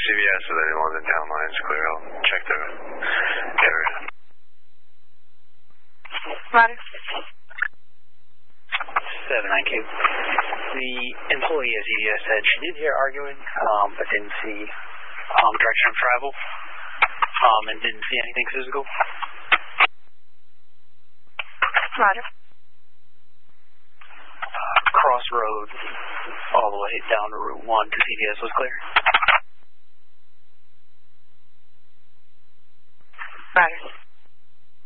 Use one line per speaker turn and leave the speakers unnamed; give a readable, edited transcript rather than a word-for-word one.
CVS with any London town lines clear. I'll check the area.
Roger.
7-9Q. The employee at CVS said she did hear arguing, but didn't see direction of travel, and didn't see anything physical.
Roger.
Crossroads all the way down to Route 1 to CVS was clear.
Roger.